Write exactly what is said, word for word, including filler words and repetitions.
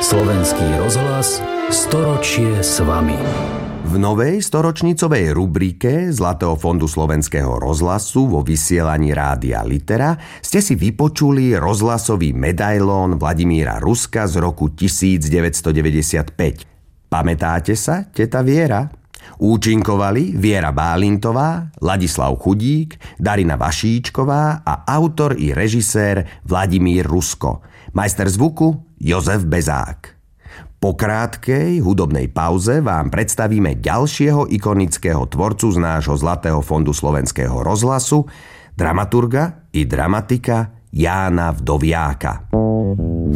Slovenský rozhlas storočie s vami. V novej storočnicovej rubrike Zlatého fondu Slovenského rozhlasu vo vysielaní Rádia Litera ste si vypočuli rozhlasový medailón Vladimíra Ruska z roku devätnásťstodeväťdesiatpäť. Pamätáte sa, teta Viera? Účinkovali Viera Bálintová, Ladislav Chudík, Darina Vašíčková a autor i režisér Vladimír Rusko. Majster zvuku Jozef Bezák. Po krátkej hudobnej pauze vám predstavíme ďalšieho ikonického tvorcu z nášho Zlatého fondu Slovenského rozhlasu, dramaturga i dramatika Jána Vdoviáka.